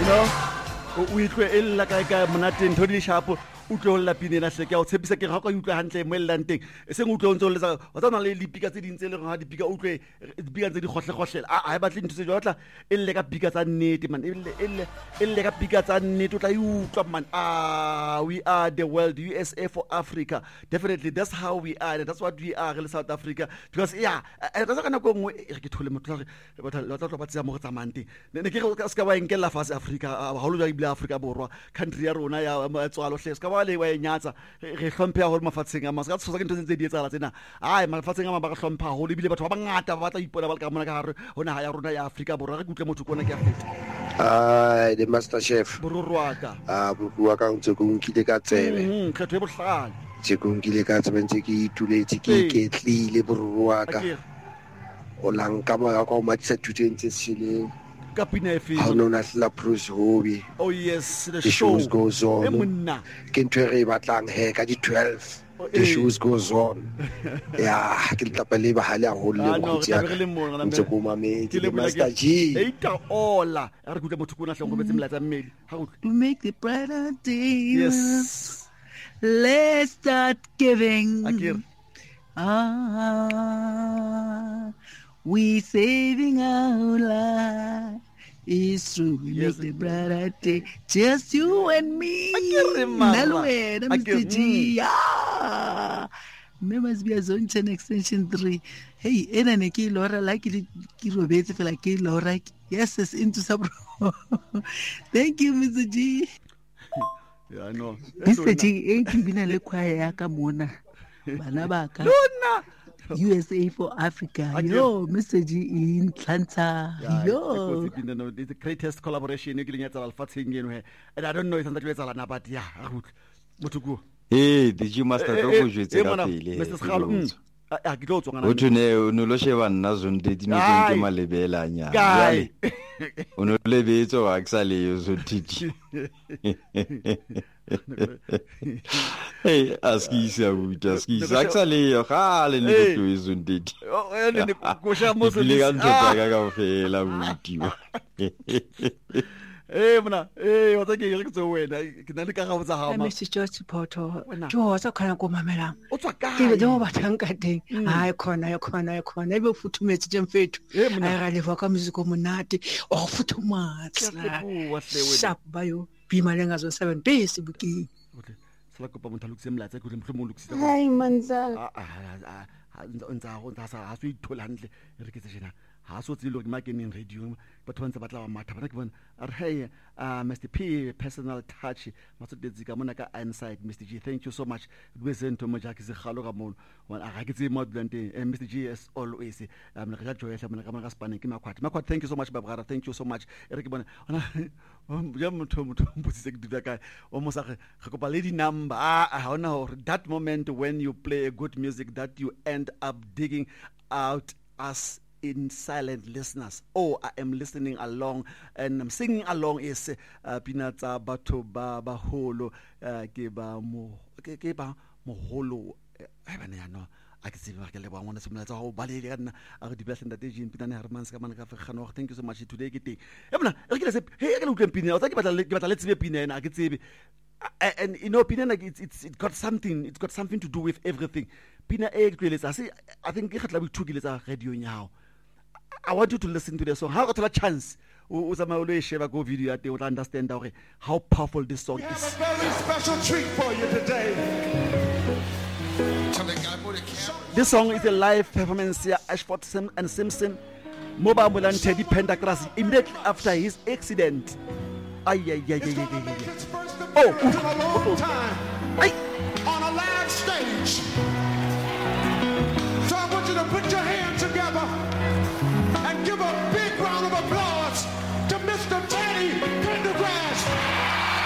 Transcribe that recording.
o itlwe e lla ka monateng thodi shapo o tlo la pinela hle ke a o tshepisa ke ga ka utlwa hantle mo ellanteng e seng o tlo ntse o letsa o tsana le dipika tse dintse le ga dipika utlwe dipika tse di gohle a ba tle ntse jwa tla e lle ka pika tsa nnete man e lle ka pika tsa nnete o tla utlwa man we are the world, USA for Africa. Definitely that's how we are, that's what we are in South Africa, because that's kana go ngwe ke thole motho le tla tlo batsa mo tsamante ne ke ska ba enkela fa Africa ha lo ja ibla Africa borwa country ya rona ya tswalo hle ska ba le wa nyatsa re hlompha ho mafatsheng a maska tsosa ke ntse tse di etsala tsena ai mafatsheng a ba ga hlompha ho le bile batho ba bangata ba tla ipona ba ka mona ka hare hona ya rona ya Africa borwa re kutle motho kona ke a feta the master chef borwaka borwaka ntse go nkile ka tsebe kgetho e bohlale tse go nkile ka tsebe ntse ke ituletse ke iketlile borwaka o lanka mo ya go matisa tutentse sile kapina efe how no la Bruce Hobby. Oh yes, the shows goes on ke ntwe re batlang he ka di 12 the shows goes on ya ke tlapele ba hale a ho le go tsia ntse go mamedi le master G eita ola re kutla motho kona hle go betse mlatsa mmedi ha go to make the brighter day. Yes, let's start giving. We saving our life. It's true, we make the brighter day. Just you and me. Nalwe, Mr. G. Must be a zone 10 extension 3. Hey, ena ne ke Laura like it ki robetse fela ke Laura. Yes, it's into sub. Thank you, Mr. G. Yeah, I know. Mr. G, ke bina le choir ya ka mona. Bana ba ka. USA for Africa. Yo, Mr. G in Atlanta. Yo. It's the greatest collaboration you get at Alfating, and I don't know if I'm the but yeah, Mutugu. Hey, did you master go with Mr. Schalum? I go to no lo sheba nna zonde di no ke malebela nya yale ono lebetso actually yo zo titi hey askisa actually yo khale ni go yo zonde ene go sha mo so le ga ntota ka fela buti mona o tla ke re tso wena ke na le ka ga botsa ha ma Mr. George Poto jo sa khana go mamela o tswa ka ke be ba thanka teng ha khona e be futhumetse teng fethu a ga le va ka music monate o futhumatsa sharp ba yo bima lenga zo 7 base buking sala kopa motho lokise mlatsa ke re mo lokise hai manza ntsa go ntsa sa so ithola hantle re ke tsena ha so tsilo ke makeneng radio batho ba ntse batla ba matha bana ke bona are hey Mr. P personal touch matsotetse ka mona ka inside Mr. G, thank you so much we sent to moja ke se galo ka mono wa a ke tse mo dulanteng Mr. G as always mna ka joyela mna ka mona ka spaneng ke makwati thank you so much babara, thank you so much re ke bona ja motho mputsitse ke dula kae o mo sa ge kopa lady number I know that moment when you play a good music that you end up digging out us in silent listeners. Oh, I am listening along and I'm singing along is pinatsa batho ba holo ke ba moholo bana ya no a ke tsebe ke le ba ngwana semela tsa go balele ka nna a go dibla senda tejin pinane Hermans ka mana ka fegano. Thank you so much today ke teng bona re ke le hey ke le utlwe pina o tla ke batla le tsebe pina ena a ke tsebe and you know pina it got something to do with everything pina e ke tletsa I think ke gatla boithukile radio nyao. I want you to listen to the song. How got a chance? Go video at to understand how powerful this song is. We have a very special treat for you today. This song is a live performance here, Ashford and Simpson, Moba Mulan Teddy Pentacras, immediately after his accident. Oh, On a live stage.